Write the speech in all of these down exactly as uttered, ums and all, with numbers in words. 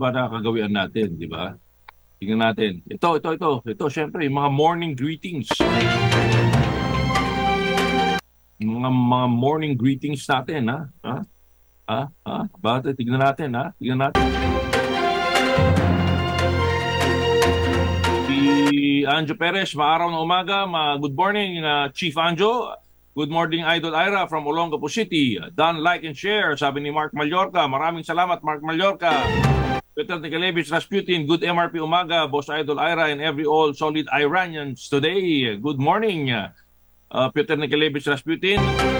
ba na kagawian natin, di ba? Tingnan natin. Ito, ito, ito. Ito, syempre, yung mga morning greetings. Yung mga, mga morning greetings natin, ha? Ha? Ha? Ha? Bakit? Tignan natin, ha? Tignan natin. Si Anjo Perez, maaraw na umaga. Ma good morning, uh, Chief Anjo. Good morning, Idol Ira from Olongapo City. Done, like, and share, sabi ni Mark Mallorca. Maraming salamat, Mark Mallorca. Peter Nikolevich Rasputin, good M R P umaga, Boss Idol Ira and every all solid Iranians today. Good morning, uh, Peter Nikolevich Rasputin.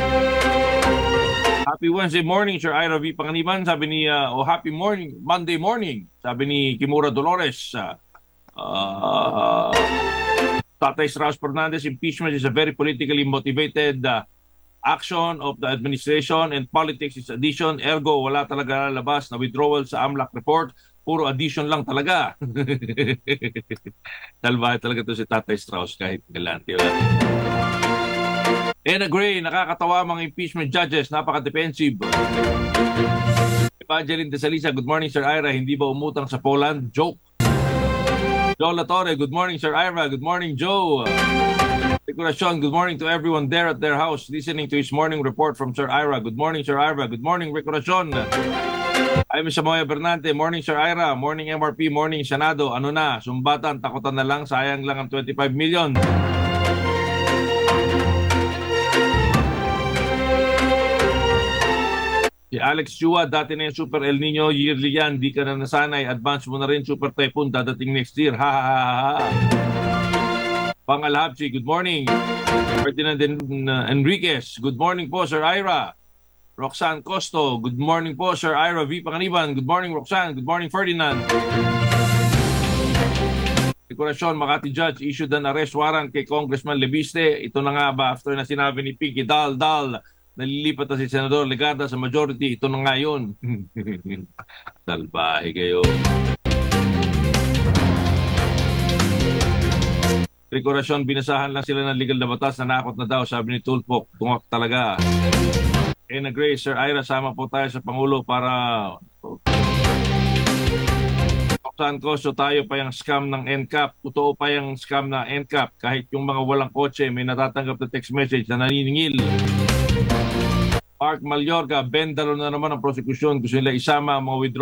Happy Wednesday morning, Sir Ira V. Panganiban, sabi ni, uh, oh, happy morning, Monday morning, sabi ni Kimura Dolores. Uh, uh, Tatay Strauss Fernandez, impeachment is a very politically motivated uh, action of the administration and politics is addition. Ergo, wala talaga lalabas na withdrawal sa AMLAC report. Puro addition lang talaga. Talbahe talaga to si Tatay Strauss kahit galante. Ena Gray, nakakatawa mga impeachment judges. Napaka-defensive. Evangeline de Salisa, good morning Sir Ira. Hindi ba umutang sa Poland? Joke. Joe Latore, good morning Sir Ira. Good morning Joe. Decoration, good morning to everyone there at their house listening to his morning report from Sir Ira. Good morning, Sir Ira. Good morning, Decoration. I'm Samoya Bernante. Morning, Sir Ira. Morning, M R P. Morning, Senado. Ano na? Sumbatan, takutan na lang. Sayang lang ang twenty-five million. Si Alex Chua, dati na yung Super El Nino. Yearly yan. Di ka na nasanay. Advance mo na rin. Super Typhoon dadating next year. Ha ha ha ha. Pangalhabsi, good morning. Ferdinand uh, Enriquez, good morning po, Sir Ira. Roxanne Costo, good morning po, Sir Ira V. Panganiban. Good morning, Roxanne. Good morning, Ferdinand. Dekorasyon, Makati Judge issued an arrest warrant kay Congressman Lebiste. Ito na nga ba, after na sinabi ni Pinky, dal, dal, nalilipat na si Senador Legarda sa majority. Ito na nga yun. Talbahe kayo. Dekorasyon, binasahan lang sila ng legal na batas, nanakot na daw, sabi ni Tulfok. Tungak talaga. Ena Gray, Sir Ira, sama po tayo sa Pangulo para saan ko, so tayo pa yung scam ng N C A P. Totoo pa yung scam na N C A P. Kahit yung mga walang kotse, may natatanggap na text message na naniningil. Mark Mallorca, bendalo na naman ang prosecution. Gusto nila isama ang mga withdraw